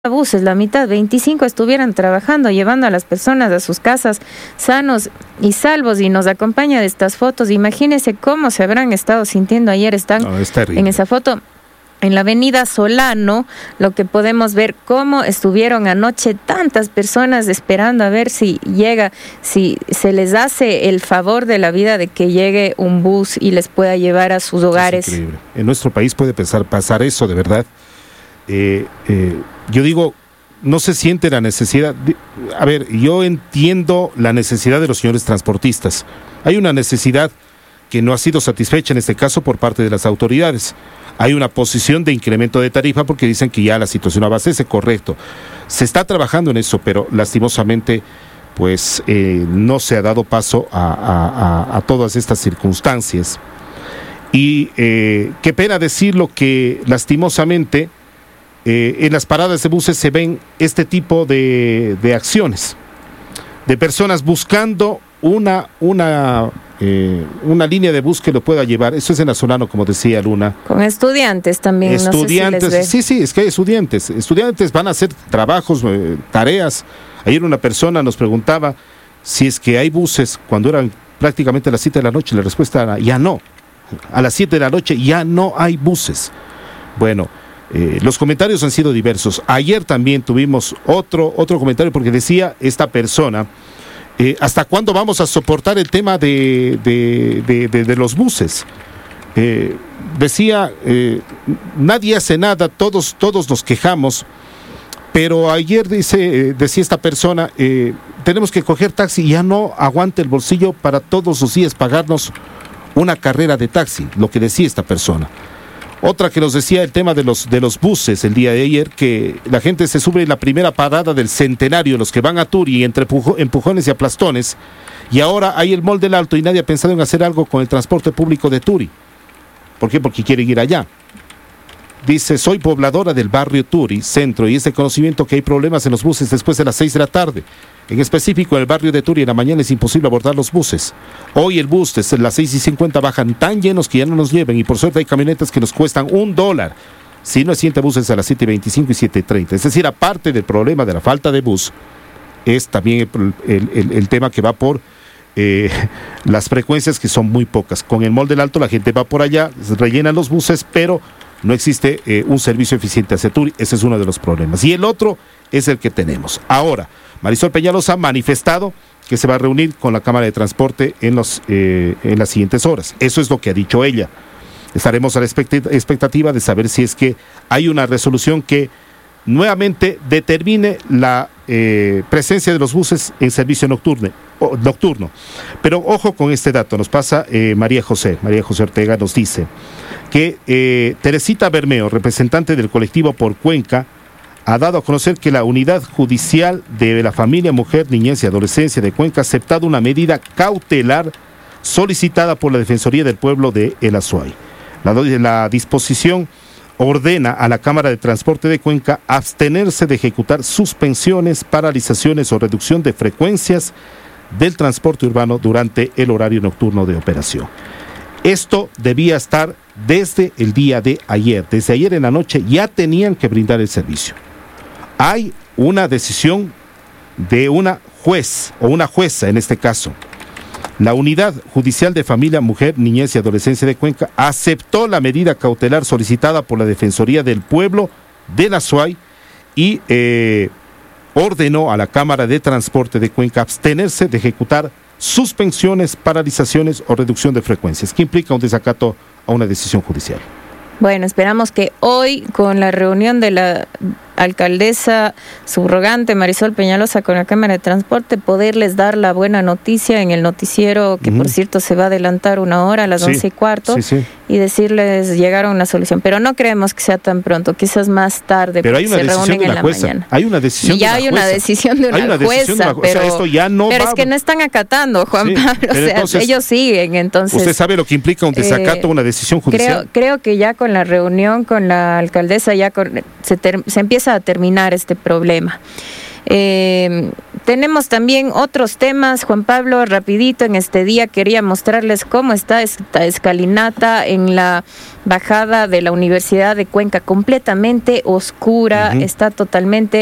buses, la mitad, 25 estuvieran trabajando, llevando a las personas a sus casas sanos y salvos, y nos acompaña de estas fotos. Imagínense cómo se habrán estado sintiendo ayer. Están en esa foto en la avenida Solano, lo que podemos ver cómo estuvieron anoche tantas personas esperando a ver si llega, si se les hace el favor de la vida de que llegue un bus y les pueda llevar a sus hogares. Es increíble. En nuestro país puede pasar eso, de verdad. Yo digo, no se siente la necesidad. A ver, yo entiendo la necesidad de los señores transportistas. Hay una necesidad que no ha sido satisfecha en este caso por parte de las autoridades. Hay una posición de incremento de tarifa porque dicen que ya la situación abastece, correcto. Se está trabajando en eso, pero lastimosamente pues no se ha dado paso a todas estas circunstancias. Y qué pena decirlo que lastimosamente en las paradas de buses se ven este tipo de acciones, de personas buscando una línea de bus que lo pueda llevar. Eso es en la Solano, como decía Luna. Con estudiantes también. Estudiantes, no sé si les ve. Sí, es que hay estudiantes van a hacer trabajos, tareas. Ayer una persona nos preguntaba si es que hay buses cuando eran prácticamente a las 7 de la noche. La respuesta era ya no. A las 7 de la noche ya no hay buses. Bueno, los comentarios han sido diversos. Ayer también tuvimos otro comentario porque decía esta persona, ¿hasta cuándo vamos a soportar el tema de los buses? Decía, nadie hace nada, todos nos quejamos, pero ayer decía esta persona, tenemos que coger taxi, ya no aguanta el bolsillo para todos los días pagarnos una carrera de taxi, lo que decía esta persona. Otra que nos decía el tema de los buses el día de ayer, que la gente se sube en la primera parada del Centenario, los que van a Turi, entre empujones y aplastones, y ahora hay el Mall del Alto y nadie ha pensado en hacer algo con el transporte público de Turi. ¿Por qué? Porque quieren ir allá. Dice, soy pobladora del barrio Turi, centro, y es de conocimiento que hay problemas en los buses después de las 6 de la tarde. En específico, en el barrio de Turi, en la mañana es imposible abordar los buses. Hoy el bus desde las 6:50 bajan tan llenos que ya no nos lleven, y por suerte hay camionetas que nos cuestan $1. Si no siente buses a las 7:25 y 7:30. Es decir, aparte del problema de la falta de bus, es también el tema que va por las frecuencias, que son muy pocas. Con el Mall del Alto la gente va por allá, rellenan los buses, pero no existe un servicio eficiente hacia Turi. Ese es uno de los problemas. Y el otro es el que tenemos. Ahora, Marisol Peñalosa ha manifestado que se va a reunir con la Cámara de Transporte en las siguientes horas. Eso es lo que ha dicho ella. Estaremos a la expectativa de saber si es que hay una resolución que nuevamente determine la presencia de los buses en servicio nocturno. Pero ojo con este dato, nos pasa María José Ortega nos dice que Teresita Bermeo, representante del colectivo Por Cuenca, ha dado a conocer que la Unidad Judicial de la Familia, Mujer, Niñez y Adolescencia de Cuenca ha aceptado una medida cautelar solicitada por la Defensoría del Pueblo de El Azuay. La disposición ordena a la Cámara de Transporte de Cuenca abstenerse de ejecutar suspensiones, paralizaciones o reducción de frecuencias del transporte urbano durante el horario nocturno de operación. Esto debía estar desde el día de ayer. Desde ayer en la noche ya tenían que brindar el servicio. Hay una decisión de una juez o una jueza en este caso. La Unidad Judicial de Familia, Mujer, Niñez y Adolescencia de Cuenca aceptó la medida cautelar solicitada por la Defensoría del Pueblo de la SUAY y ordenó a la Cámara de Transporte de Cuenca abstenerse de ejecutar suspensiones, paralizaciones o reducción de frecuencias, que implica un desacato a una decisión judicial. Bueno, esperamos que hoy, con la reunión de la alcaldesa subrogante Marisol Peñalosa con la Cámara de Transporte, poderles dar la buena noticia en el noticiero, que por cierto se va a adelantar 1 hora a las 11:15, y decirles llegar a una solución. Pero no creemos que sea tan pronto, quizás más tarde, pero porque se reúnen en la mañana. Hay una decisión de una jueza. Ya hay una decisión de una jueza, pero esto ya no pero va. Es que no están acatando, Juan Pablo, o sea, entonces, ellos siguen, entonces. ¿Usted sabe lo que implica un desacato a una decisión judicial? Creo que ya con la reunión con la alcaldesa ya se empieza a terminar este problema. Tenemos también otros temas, Juan Pablo, rapidito en este día quería mostrarles cómo está esta escalinata en la bajada de la Universidad de Cuenca, completamente oscura, está totalmente